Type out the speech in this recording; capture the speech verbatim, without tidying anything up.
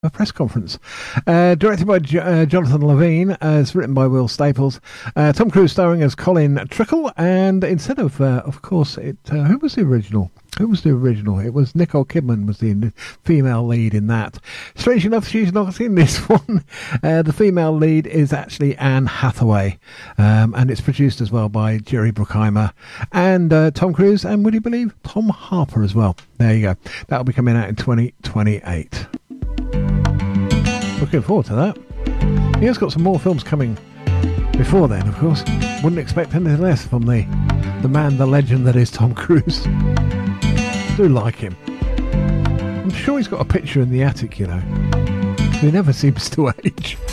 a press conference. Uh, directed by J- uh, Jonathan Levine, as written by Will Staples. Uh, Tom Cruise starring as Colin Trickle, and instead of, uh, of course, it uh, who was the original? Who was the original? It was Nicole Kidman was the female lead in that. Strange enough, she's not in this one. Uh, the female lead is actually Anne Hathaway, um, and it's produced as well by Jerry Bruckheimer and uh, Tom Cruise, and would you believe Tom Harper as well? There you go. That'll be coming out in twenty twenty-eight. Looking forward to that. He has got some more films coming before then, of course. Wouldn't expect anything less from the the man, the legend that is Tom Cruise. Do like him. I'm sure he's got a picture in the attic, you know. He never seems to age.